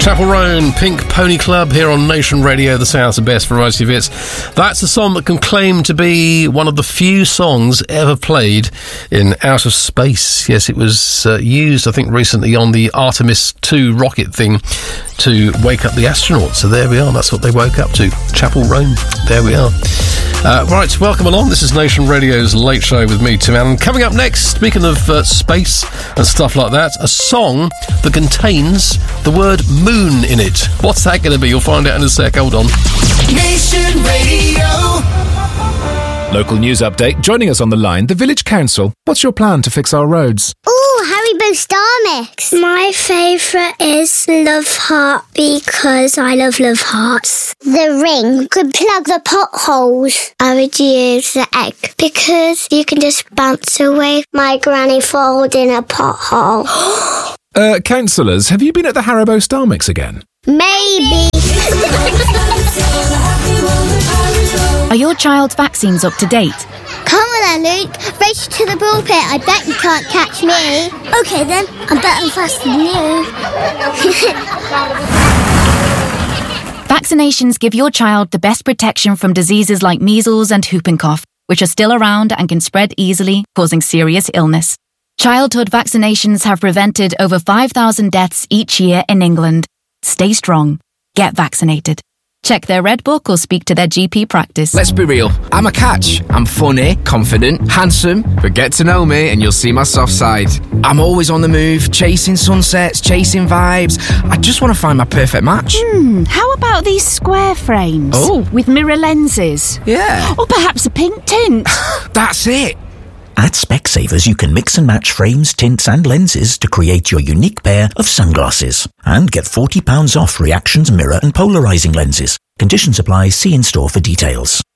Chapel Roan, Pink Pony Club here on Nation Radio, the South's best variety of hits. That's a song that can claim to be one of the few songs ever played in outer space. Yes, it was used, I think, recently on the Artemis 2 rocket thing to wake up the astronauts. So there we are, that's what they woke up to. Chapel Roan, there we are. Right, welcome along. This is Nation Radio's Late Show with me, Tim Allen. Coming up next, speaking of space and stuff like that, a song that contains the word moon in it. What's that going to be? You'll find out in a sec. Hold on. Nation Radio. Local news update. Joining us on the line, the Village Council. What's your plan to fix our roads? Ooh, Haribo Star Mix. My favourite is Love Heart because I love hearts. The ring could plug the potholes. I would use the egg because you can just bounce away my granny falls in a pothole. Councillors, have you been at the Haribo Star Mix again? Maybe. Are your child's vaccines up to date? Come on then, Luke. Race to the ball pit. I bet you can't catch me. OK then, I'm better and faster than you. Vaccinations give your child the best protection from diseases like measles and whooping cough, which are still around and can spread easily, causing serious illness. Childhood vaccinations have prevented over 5,000 deaths each year in England. Stay strong. Get vaccinated. Check their Red Book or speak to their GP practice. Let's be real, I'm a catch. I'm funny, confident, handsome, but get to know me and you'll see my soft side. I'm always on the move, chasing sunsets, chasing vibes. I just want to find my perfect match. How about these square frames? Oh. With mirror lenses? Yeah. Or perhaps a pink tint? That's it. At Specsavers, you can mix and match frames, tints and lenses to create your unique pair of sunglasses. And get £40 off Reactions mirror and polarising lenses. Conditions apply. See in store for details.